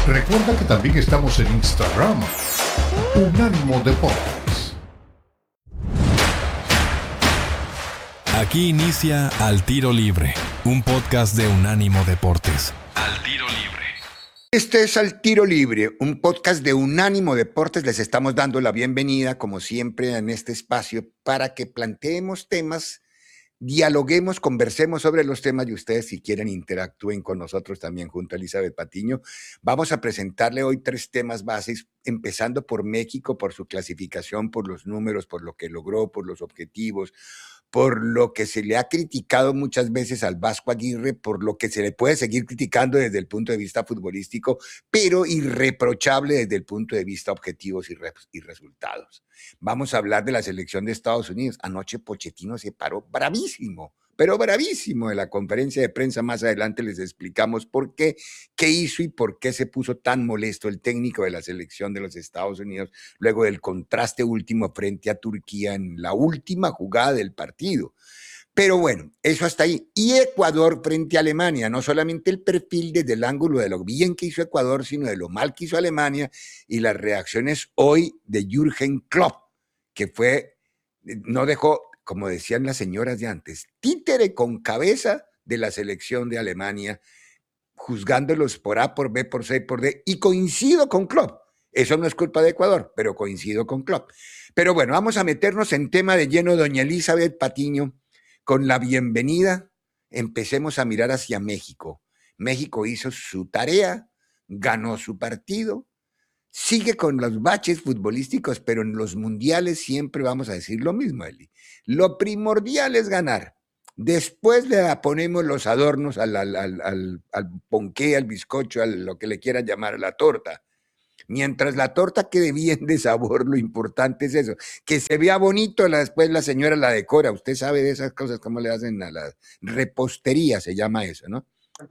Recuerda que también estamos en Instagram, Unánimo Deportes. Aquí inicia Al Tiro Libre, un podcast de Unánimo Deportes. Al Tiro Libre. Este es Al Tiro Libre, un podcast de Unánimo Deportes. Les estamos dando la bienvenida, como siempre, en este espacio para que planteemos temas, dialoguemos, conversemos sobre los temas y ustedes, si quieren, interactúen con nosotros también junto a Elizabeth Patiño. Vamos a presentarle hoy 3 temas bases, empezando por México, por su clasificación, por los números, por lo que logró, por los objetivos, por lo que se le ha criticado muchas veces al Vasco Aguirre, por lo que se le puede seguir criticando desde el punto de vista futbolístico, pero irreprochable desde el punto de vista objetivos y resultados. Vamos a hablar de la selección de Estados Unidos. Anoche Pochettino se paró bravísimo, pero bravísimo en la conferencia de prensa. Más adelante les explicamos por qué, qué hizo y por qué se puso tan molesto el técnico de la selección de los Estados Unidos luego del contraste último frente a Turquía en la última jugada del partido. Pero bueno, eso hasta ahí. Y Ecuador frente a Alemania, no solamente el perfil desde el ángulo de lo bien que hizo Ecuador, sino de lo mal que hizo Alemania y las reacciones hoy de Jürgen Klopp, que fue, no dejó, como decían las señoras de antes, títere con cabeza de la selección de Alemania, juzgándolos por A, por B, por C, por D, y coincido con Klopp. Eso no es culpa de Ecuador, pero coincido con Klopp. Pero bueno, vamos a meternos en tema de lleno, doña Elizabeth Patiño, con la bienvenida. Empecemos a mirar hacia México. México hizo su tarea, ganó su partido, sigue con los baches futbolísticos, pero en los mundiales siempre vamos a decir lo mismo, Eli. Lo primordial es ganar. Después le ponemos los adornos al ponqué, al bizcocho, a lo que le quieran llamar, a la torta. Mientras la torta quede bien de sabor, lo importante es eso, que se vea bonito, después la señora la decora. Usted sabe de esas cosas, cómo le hacen a la repostería, se llama eso, ¿no?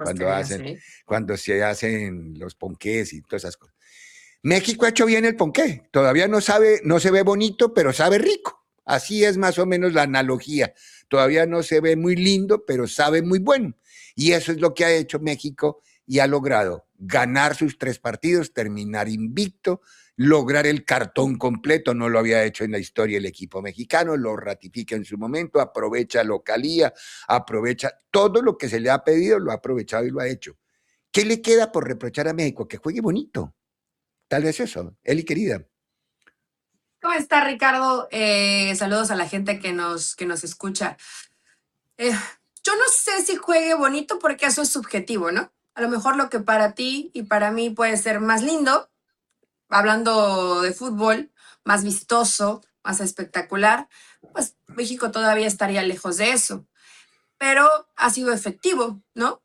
Sí. Cuando se hacen los ponqués y todas esas cosas. México ha hecho bien el ponqué, todavía no se ve bonito, pero sabe rico. Así es más o menos la analogía. Todavía no se ve muy lindo, pero sabe muy bueno. Y eso es lo que ha hecho México y ha logrado ganar sus 3 partidos, terminar invicto, lograr el cartón completo. No lo había hecho en la historia el equipo mexicano, lo ratifica en su momento, aprovecha localía, aprovecha todo lo que se le ha pedido, lo ha aprovechado y lo ha hecho. ¿Qué le queda por reprochar a México? Que juegue bonito. Tal vez eso, Eli querida. ¿Cómo está, Ricardo? Saludos a la gente que nos escucha. Yo no sé si juegue bonito porque eso es subjetivo, ¿no? A lo mejor lo que para ti y para mí puede ser más lindo, hablando de fútbol, más vistoso, más espectacular, pues México todavía estaría lejos de eso. Pero ha sido efectivo, ¿no?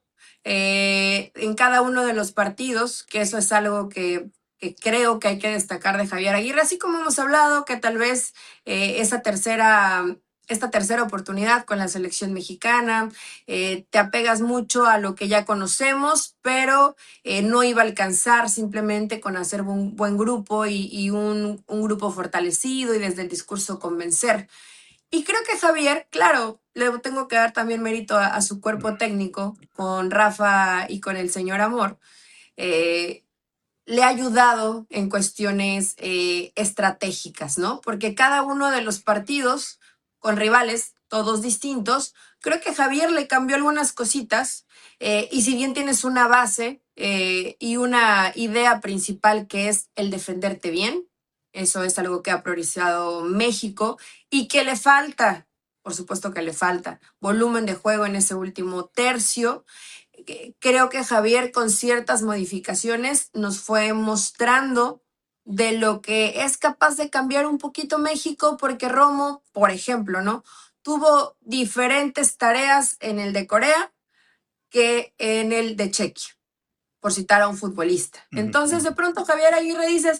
En cada uno de los partidos, que eso es algo que creo que hay que destacar de Javier Aguirre, así como hemos hablado que tal vez esta tercera oportunidad con la selección mexicana, te apegas mucho a lo que ya conocemos, pero no iba a alcanzar simplemente con hacer un buen grupo y un grupo fortalecido y desde el discurso convencer. Y creo que Javier, claro, le tengo que dar también mérito a su cuerpo técnico con Rafa y con el señor Amor. eh, Le ha ayudado en cuestiones estratégicas, ¿no? Porque cada uno de los partidos con rivales, todos distintos, creo que Javier le cambió algunas cositas y si bien tienes una base y una idea principal que es el defenderte bien, eso es algo que ha priorizado México y que le falta, por supuesto que le falta, volumen de juego en ese último tercio. Creo que Javier con ciertas modificaciones nos fue mostrando de lo que es capaz de cambiar un poquito México, porque Romo, por ejemplo, ¿no? Tuvo diferentes tareas en el de Corea que en el de Chequia, por citar a un futbolista. Entonces, de pronto Javier Aguirre dices,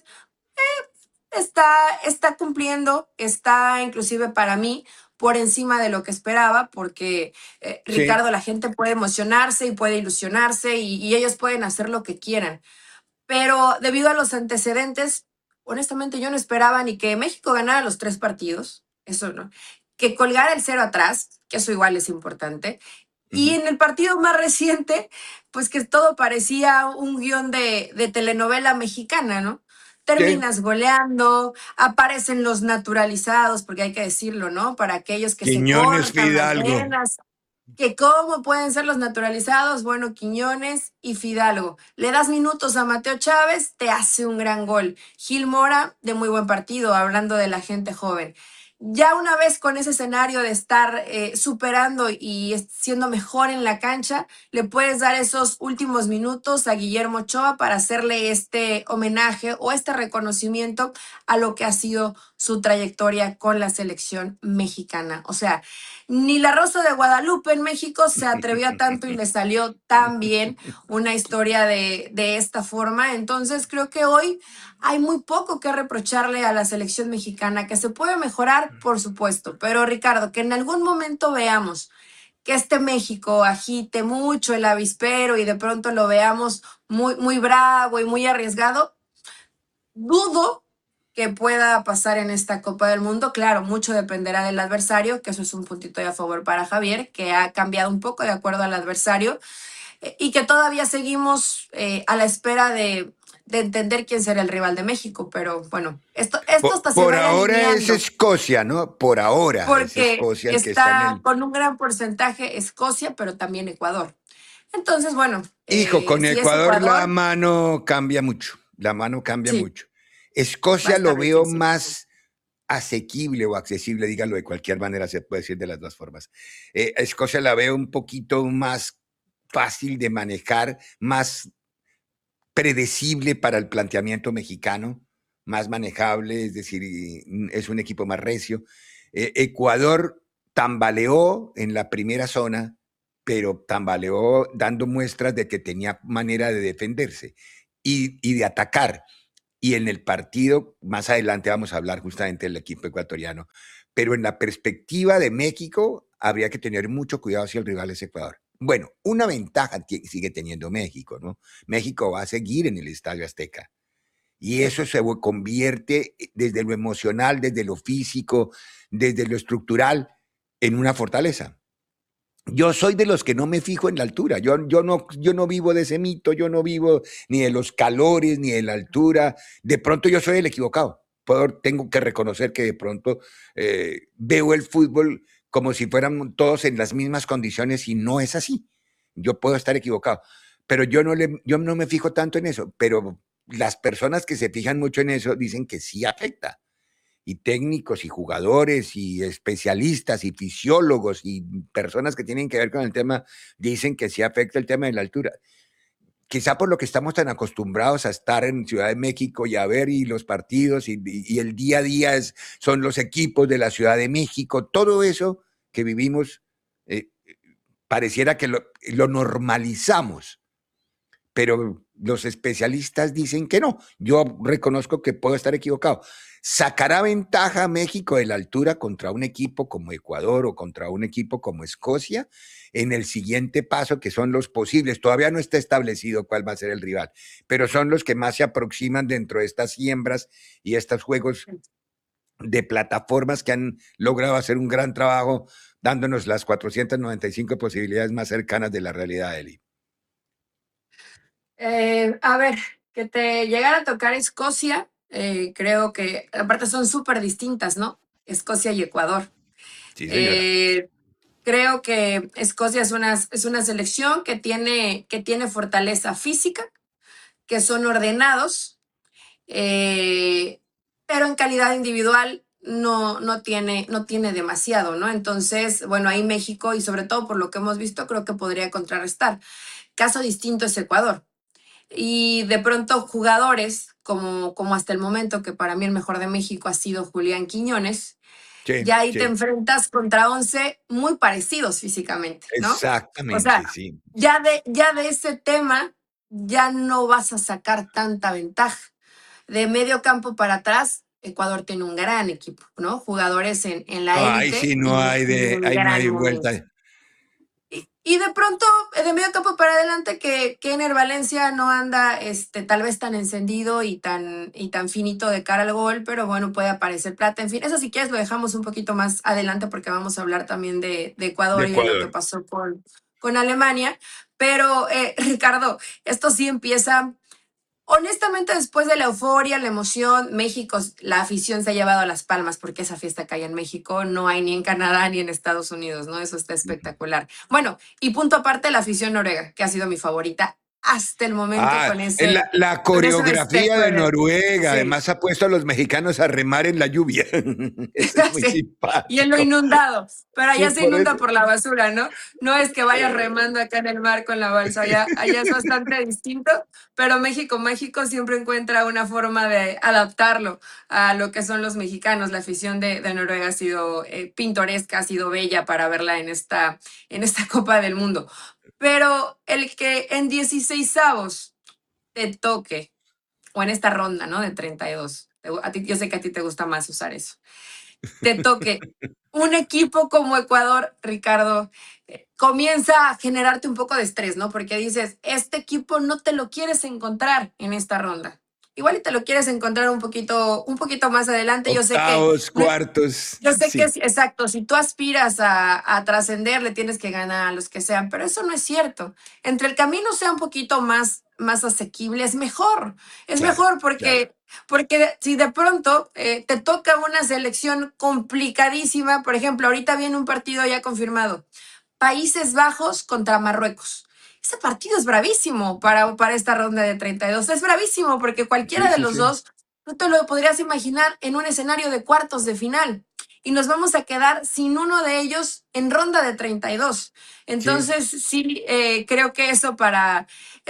está cumpliendo, está inclusive para mí por encima de lo que esperaba, porque Ricardo, Sí. la gente puede emocionarse y puede ilusionarse y ellos pueden hacer lo que quieran. Pero debido a los antecedentes, honestamente yo no esperaba ni que México ganara los 3 partidos, eso no, que colgara el 0 atrás, que eso igual es importante, Y Ujú. en el partido más reciente, pues que todo parecía un guión de telenovela mexicana, ¿no? Sí. Terminas goleando, aparecen los naturalizados, porque hay que decirlo, ¿no? Para aquellos que se Quiñones cortan las Fidalgo. venas, que cómo pueden ser los naturalizados, bueno, Quiñones y Fidalgo. Le das minutos a Mateo Chávez, te hace un gran gol. Gil Mora, de muy buen partido, hablando de la gente joven. Ya una vez con ese escenario de estar superando y siendo mejor en la cancha, le puedes dar esos últimos minutos a Guillermo Ochoa para hacerle este homenaje o este reconocimiento a lo que ha sido su trayectoria con la selección mexicana. O sea, ni la Rosa de Guadalupe en México se atrevió a tanto y le salió tan bien una historia de esta forma. Entonces creo que hoy hay muy poco que reprocharle a la selección mexicana, que se puede mejorar, por supuesto, pero Ricardo, que en algún momento veamos que este México agite mucho el avispero y de pronto lo veamos muy, muy bravo y muy arriesgado, dudo que pueda pasar en esta Copa del Mundo. Claro, mucho dependerá del adversario, que eso es un puntito de a favor para Javier, que ha cambiado un poco de acuerdo al adversario y que todavía seguimos a la espera de entender quién será el rival de México. Pero bueno, esto hasta se Por va a ir ahora es alineando Escocia, ¿no? Por ahora es porque Escocia el que está en está el... con un gran porcentaje Escocia, pero también Ecuador. Entonces, bueno, Hijo, con si es Ecuador la Ecuador, mano cambia mucho, la mano cambia sí, mucho. va a Escocia lo estar veo difícil. más asequible o accesible, dígalo de cualquier manera, se puede decir de las dos formas. Escocia la veo un poquito más fácil de manejar, más predecible para el planteamiento mexicano, más manejable, es decir, es un equipo más recio. Ecuador tambaleó en la primera zona, pero tambaleó dando muestras de que tenía manera de defenderse y de atacar. Y en el partido, más adelante vamos a hablar justamente del equipo ecuatoriano, pero en la perspectiva de México, habría que tener mucho cuidado si el rival es Ecuador. Bueno, una ventaja sigue teniendo México, ¿no? México va a seguir en el Estadio Azteca. Y Sí. eso se convierte desde lo emocional, desde lo físico, desde lo estructural, en una fortaleza. Yo soy de los que no me fijo en la altura. Yo no vivo de ese mito, yo no vivo ni de los calores, ni de la altura. De pronto yo soy el equivocado. Tengo que reconocer que de pronto veo el fútbol como si fueran todos en las mismas condiciones y no es así. Yo puedo estar equivocado, pero yo no me fijo tanto en eso. Pero las personas que se fijan mucho en eso dicen que sí afecta y técnicos y jugadores y especialistas y fisiólogos y personas que tienen que ver con el tema dicen que sí afecta el tema de la altura. Quizá por lo que estamos tan acostumbrados a estar en Ciudad de México y a ver y los partidos y el día a día son los equipos de la Ciudad de México, todo eso que vivimos eh, pareciera que lo normalizamos, pero los especialistas dicen que no. Yo reconozco que puedo estar equivocado. ¿Sacará ventaja México de la altura contra un equipo como Ecuador o contra un equipo como Escocia en el siguiente paso, que son los posibles? Todavía no está establecido cuál va a ser el rival, pero son los que más se aproximan dentro de estas siembras y estos juegos de plataformas que han logrado hacer un gran trabajo dándonos las 495 posibilidades más cercanas de la realidad, Eli. A ver, que te llegara a tocar Escocia, creo que aparte son súper distintas, ¿no? Escocia y Ecuador. Sí, señora. Eh, Creo que Escocia es una selección que tiene fortaleza física, que son ordenados, eh, pero en calidad individual no tiene demasiado, ¿no? Entonces, bueno, ahí México, y sobre todo por lo que hemos visto, creo que podría contrarrestar. Caso distinto es Ecuador. Y de pronto jugadores, como hasta el momento, que para mí el mejor de México ha sido Julián Quiñones, Sí, ya ahí te sí. enfrentas contra 11 muy parecidos físicamente, ¿no? O sea, Exactamente, sí. ya de ese tema ya no vas a sacar tanta ventaja. De medio campo para atrás, Ecuador tiene un gran equipo, ¿no? Jugadores en la Ahí élite sí y en ahí no gran hay momento. vuelta. Y de pronto, de medio campo para adelante, que Ener Valencia no anda tal vez tan encendido y tan finito de cara al gol, pero bueno, puede aparecer Plata. En fin, eso si quieres lo dejamos un poquito más adelante porque vamos a hablar también de De Ecuador y de lo que Ecuador. pasó con con Alemania. Pero, Ricardo, esto sí empieza. Honestamente, después de la euforia, la emoción, México, la afición se ha llevado a las palmas porque esa fiesta cae en México, no hay ni en Canadá ni en Estados Unidos, ¿no? Eso está espectacular. Bueno, y punto aparte, la afición noruega, que ha sido mi favorita hasta el momento con ese, la con ese coreografía festejo de Noruega, sí. además ha puesto a los mexicanos a remar en la lluvia. Eso es muy Sí, y en lo simpático. inundado, pero Sí, allá se por eso. inunda por la basura, ¿no? No es que vayas remando acá en el mar con la balsa, allá es bastante distinto, pero México siempre encuentra una forma de adaptarlo a lo que son los mexicanos. La afición de Noruega ha sido pintoresca, ha sido bella para verla en esta Copa del Mundo. Pero el que en 16avos te toque, o en esta ronda, ¿no? De 32, yo sé que a ti te gusta más usar eso, te toque un equipo como Ecuador, Ricardo, comienza a generarte un poco de estrés, ¿no? Porque dices, este equipo no te lo quieres encontrar en esta ronda. Igual y te lo quieres encontrar un poquito más adelante. Octavos, cuartos. Yo sé que Sí, es exacto, si tú aspiras a trascender, le tienes que ganar a los que sean, pero eso no es cierto. Entre el camino sea un poquito más asequible, es mejor. Es claro, mejor claro. porque si de pronto te toca una selección complicadísima, por ejemplo, ahorita viene un partido ya confirmado, Países Bajos contra Marruecos. Ese partido es bravísimo para esta ronda de 32. Es bravísimo porque cualquiera Sí, de sí, los sí. dos tú te lo podrías imaginar en un escenario de cuartos de final y nos vamos a quedar sin uno de ellos en ronda de 32. Sí. Entonces, sí, creo que eso para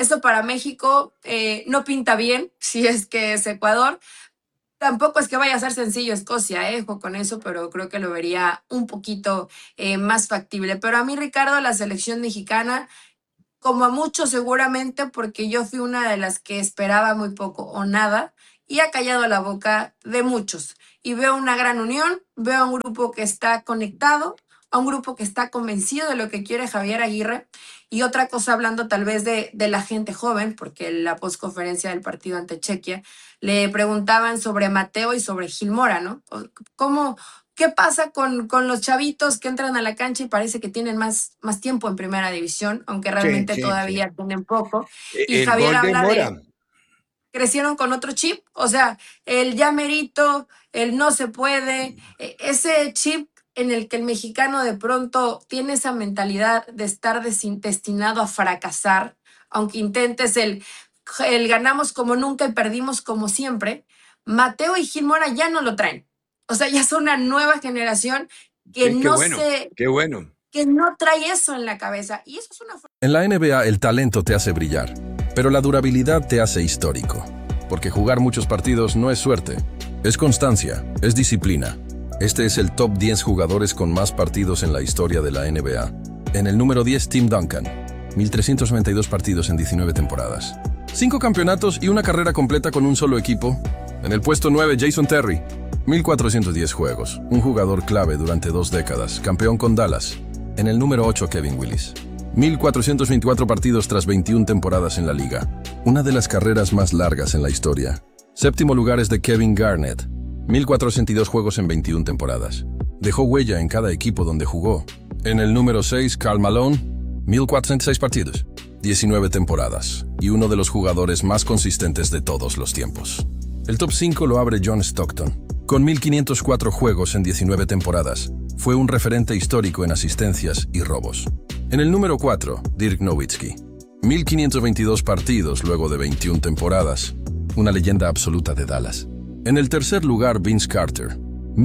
México no pinta bien, si es que es Ecuador. Tampoco es que vaya a ser sencillo Escocia, ojo con eso, pero creo que lo vería un poquito más factible. Pero a mí, Ricardo, la selección mexicana, como a muchos seguramente, porque yo fui una de las que esperaba muy poco o nada y ha callado la boca de muchos. Y veo una gran unión, veo a un grupo que está conectado, a un grupo que está convencido de lo que quiere Javier Aguirre. Y otra cosa, hablando tal vez de la gente joven, porque en la postconferencia del partido ante Chequia le preguntaban sobre Mateo y sobre Gil Mora, ¿no? ¿Cómo, ¿Qué pasa con los chavitos que entran a la cancha y parece que tienen más tiempo en primera división, aunque Sí, realmente sí, sí. todavía tienen poco? Y El Javier gol de habla Mora. de crecieron con otro chip, o sea, el ya merito, el no se puede, ese chip en el que el mexicano de pronto tiene esa mentalidad de estar destinado a fracasar, aunque intentes el ganamos como nunca y perdimos como siempre. Mateo y Gil Mora ya no lo traen. O sea, ya es una nueva generación que Sí, qué no bueno, se, qué bueno. que no trae eso en la cabeza. Y eso es una. En la NBA el talento te hace brillar, pero la durabilidad te hace histórico. Porque jugar muchos partidos no es suerte, es constancia, es disciplina. Este es el top 10 jugadores con más partidos en la historia de la NBA. En el número 10, Tim Duncan, 1,392 partidos en 19 temporadas. 5 campeonatos y una carrera completa con un solo equipo. En el puesto 9, Jason Terry, 1,410 juegos, un jugador clave durante 2 décadas, campeón con Dallas. En el número 8, Kevin Willis, 1,424 partidos tras 21 temporadas en la liga, una de las carreras más largas en la historia. Séptimo lugar es de Kevin Garnett, 1,402 juegos en 21 temporadas. Dejó huella en cada equipo donde jugó. En el número 6, Karl Malone, 1,406 partidos, 19 temporadas, y uno de los jugadores más consistentes de todos los tiempos. El top 5 lo abre John Stockton, con 1,504 juegos en 19 temporadas. Fue un referente histórico en asistencias y robos. En el número 4, Dirk Nowitzki, 1,522 partidos luego de 21 temporadas, una leyenda absoluta de Dallas. En el tercer lugar, Vince Carter,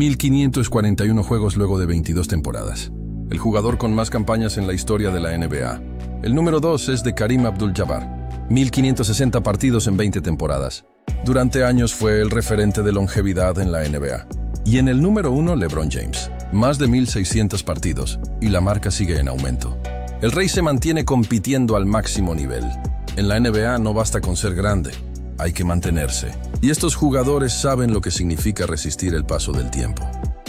1,541 juegos luego de 22 temporadas, el jugador con más campañas en la historia de la NBA. El número 2 es de Kareem Abdul-Jabbar, 1,560 partidos en 20 temporadas. Durante años fue el referente de longevidad en la NBA. Y en el número 1, LeBron James, más de 1,600 partidos, y la marca sigue en aumento. El Rey se mantiene compitiendo al máximo nivel. En la NBA no basta con ser grande, hay que mantenerse. Y estos jugadores saben lo que significa resistir el paso del tiempo.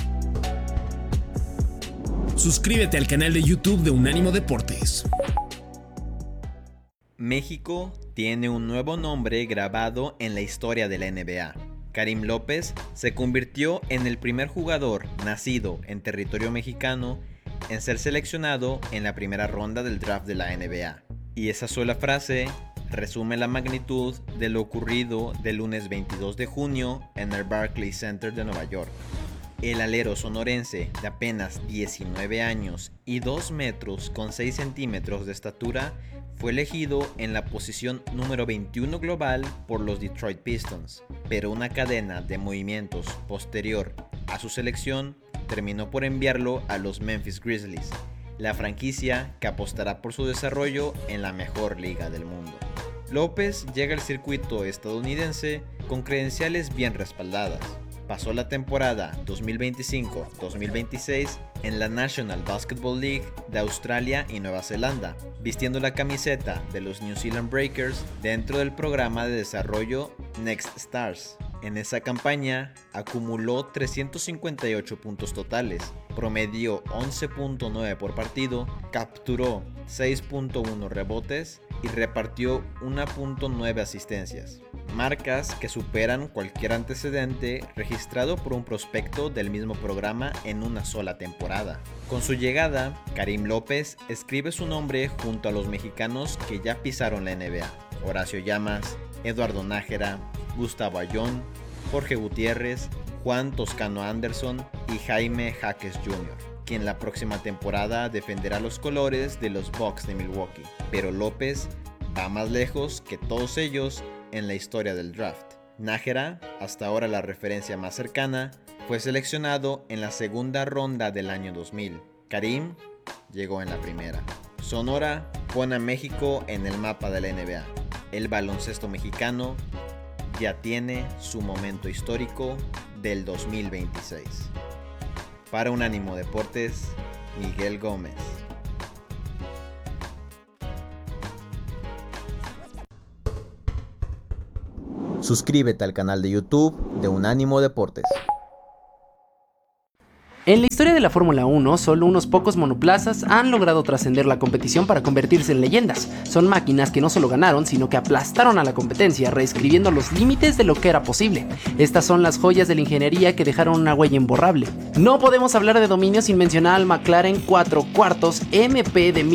Suscríbete al canal de YouTube de Unánimo Deportes. México tiene un nuevo nombre grabado en la historia de la NBA. Karim López se convirtió en el primer jugador nacido en territorio mexicano en ser seleccionado en la primera ronda del draft de la NBA. Y esa sola frase resume la magnitud de lo ocurrido del lunes 22 de junio en el Barclays Center de Nueva York. El alero sonorense de apenas 19 años y 2 metros con 6 centímetros de estatura fue elegido en la posición número 21 global por los Detroit Pistons, pero una cadena de movimientos posterior a su selección terminó por enviarlo a los Memphis Grizzlies, la franquicia que apostará por su desarrollo en la mejor liga del mundo. López llega al circuito estadounidense con credenciales bien respaldadas. Pasó la temporada 2025-2026 en la National Basketball League de Australia y Nueva Zelanda, vistiendo la camiseta de los New Zealand Breakers dentro del programa de desarrollo Next Stars. En esa campaña acumuló 358 puntos totales, promedió 11.9 por partido, capturó 6.1 rebotes y repartió 1.9 asistencias. Marcas que superan cualquier antecedente registrado por un prospecto del mismo programa en una sola temporada. Con su llegada, Karim López escribe su nombre junto a los mexicanos que ya pisaron la NBA: Horacio Llamas, Eduardo Nájera, Gustavo Ayón, Jorge Gutiérrez, Juan Toscano Anderson y Jaime Jaques Jr., quien la próxima temporada defenderá los colores de los Bucks de Milwaukee. Pero López va más lejos que todos ellos en la historia del draft. Nájera, hasta ahora la referencia más cercana, fue seleccionado en la segunda ronda del año 2000. Karim llegó en la primera. Sonora pone a México en el mapa de la NBA. El baloncesto mexicano ya tiene su momento histórico del 2026. Para Unánimo Deportes, Miguel Gómez. Suscríbete al canal de YouTube de Unánimo Deportes. En la historia de la Fórmula 1, solo unos pocos monoplazas han logrado trascender la competición para convertirse en leyendas. Son máquinas que no solo ganaron, sino que aplastaron a la competencia, reescribiendo los límites de lo que era posible. Estas son las joyas de la ingeniería que dejaron una huella imborrable. No podemos hablar de dominio sin mencionar al McLaren 4/4 MP de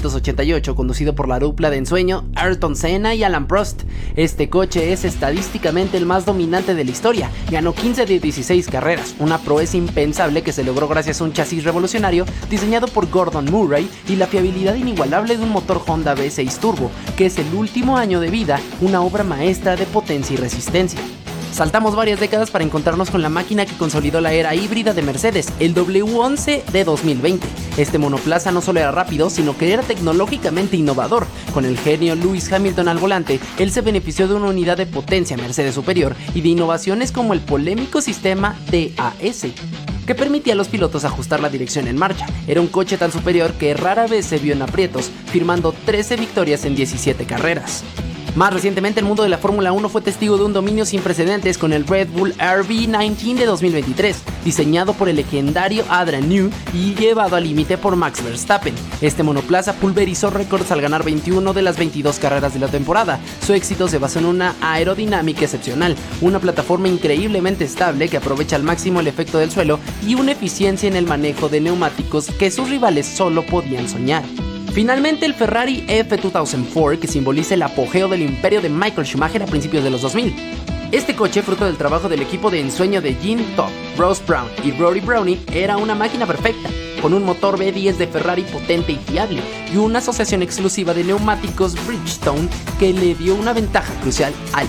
1988, conducido por la dupla de ensueño Ayrton Senna y Alan Prost. Este coche es estadísticamente el más dominante de la historia. Ganó 15 de 16 carreras, una proeza impensable que se logró gracias a un chasis revolucionario diseñado por Gordon Murray y la fiabilidad inigualable de un motor Honda V6 Turbo, que es el último año de vida, una obra maestra de potencia y resistencia. Saltamos varias décadas para encontrarnos con la máquina que consolidó la era híbrida de Mercedes, el W11 de 2020. Este monoplaza no solo era rápido, sino que era tecnológicamente innovador. Con el genio Lewis Hamilton al volante, él se benefició de una unidad de potencia Mercedes superior y de innovaciones como el polémico sistema DAS, que permitía a los pilotos ajustar la dirección en marcha. Era un coche tan superior que rara vez se vio en aprietos, firmando 13 victorias en 17 carreras. Más recientemente, el mundo de la Fórmula 1 fue testigo de un dominio sin precedentes con el Red Bull RB19 de 2023, diseñado por el legendario Adrian Newey y llevado al límite por Max Verstappen. Este monoplaza pulverizó récords al ganar 21 de las 22 carreras de la temporada. Su éxito se basó en una aerodinámica excepcional, una plataforma increíblemente estable que aprovecha al máximo el efecto del suelo y una eficiencia en el manejo de neumáticos que sus rivales solo podían soñar. Finalmente, el Ferrari F2004, que simboliza el apogeo del imperio de Michael Schumacher a principios de los 2000. Este coche, fruto del trabajo del equipo de ensueño de Gene Todd, Ross Brown y Rory Browning, era una máquina perfecta, con un motor V10 de Ferrari potente y fiable, y una asociación exclusiva de neumáticos Bridgestone que le dio una ventaja crucial al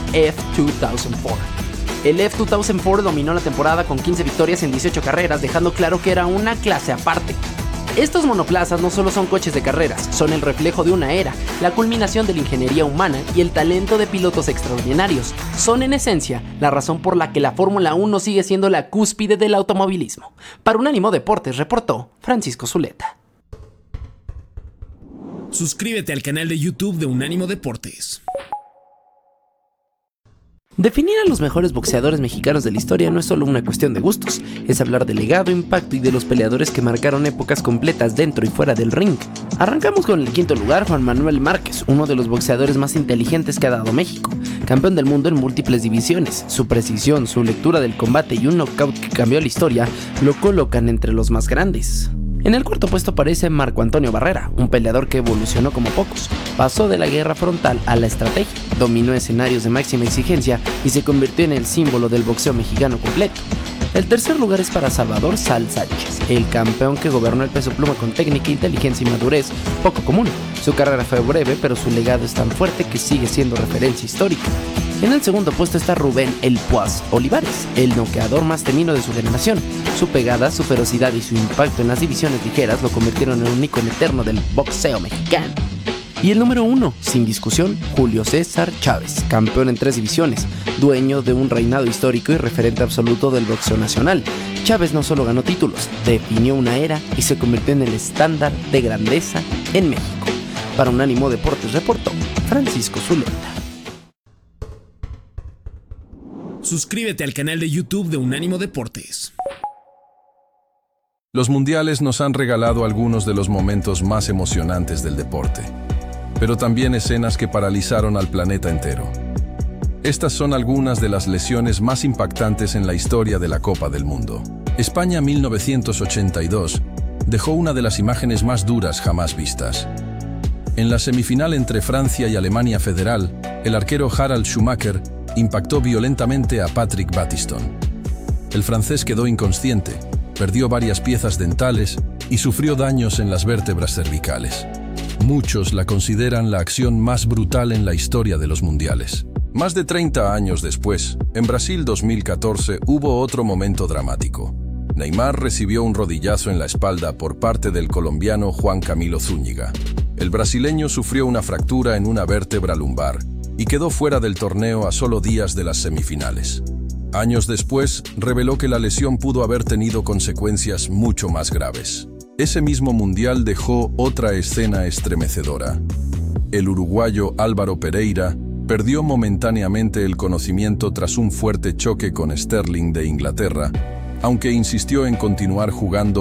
F2004. El F2004 dominó la temporada con 15 victorias en 18 carreras, dejando claro que era una clase aparte. Estos monoplazas no solo son coches de carreras, son el reflejo de una era, la culminación de la ingeniería humana y el talento de pilotos extraordinarios. Son en esencia la razón por la que la Fórmula 1 sigue siendo la cúspide del automovilismo. Para Unánimo Deportes reportó Francisco Zuleta. Suscríbete al canal de YouTube de Unánimo Deportes. Definir a los mejores boxeadores mexicanos de la historia no es solo una cuestión de gustos, es hablar de legado, impacto y de los peleadores que marcaron épocas completas dentro y fuera del ring. Arrancamos con el quinto lugar, Juan Manuel Márquez, uno de los boxeadores más inteligentes que ha dado México, campeón del mundo en múltiples divisiones. Su precisión, su lectura del combate y un knockout que cambió la historia lo colocan entre los más grandes. En el cuarto puesto aparece Marco Antonio Barrera, un peleador que evolucionó como pocos. Pasó de la guerra frontal a la estrategia, dominó escenarios de máxima exigencia y se convirtió en el símbolo del boxeo mexicano completo. El tercer lugar es para Salvador Sal Sánchez, el campeón que gobernó el peso pluma con técnica, inteligencia y madurez poco común. Su carrera fue breve, pero su legado es tan fuerte que sigue siendo referencia histórica. En el segundo puesto está Rubén El Poaz Olivares, el noqueador más temido de su generación. Su pegada, su ferocidad y su impacto en las divisiones ligeras lo convirtieron en un ícono eterno del boxeo mexicano. Y el número 1, sin discusión, Julio César Chávez, campeón en 3 divisiones, dueño de un reinado histórico y referente absoluto del boxeo nacional. Chávez no solo ganó títulos, definió una era y se convirtió en el estándar de grandeza en México. Para Unánimo Deportes reportó Francisco Zuleta. Suscríbete al canal de YouTube de Unánimo Deportes. Los mundiales nos han regalado algunos de los momentos más emocionantes del deporte, pero también escenas que paralizaron al planeta entero. Estas son algunas de las lesiones más impactantes en la historia de la Copa del Mundo. España 1982 dejó una de las imágenes más duras jamás vistas. En la semifinal entre Francia y Alemania Federal, el arquero Harald Schumacher impactó violentamente a Patrick Battiston. El francés quedó inconsciente, perdió varias piezas dentales y sufrió daños en las vértebras cervicales. Muchos la consideran la acción más brutal en la historia de los mundiales. Más de 30 años después, en Brasil 2014, hubo otro momento dramático. Neymar recibió un rodillazo en la espalda por parte del colombiano Juan Camilo Zúñiga. El brasileño sufrió una fractura en una vértebra lumbar y quedó fuera del torneo a solo días de las semifinales. Años después, reveló que la lesión pudo haber tenido consecuencias mucho más graves. Ese mismo mundial dejó otra escena estremecedora. El uruguayo Álvaro Pereira perdió momentáneamente el conocimiento tras un fuerte choque con Sterling de Inglaterra, aunque insistió en continuar jugando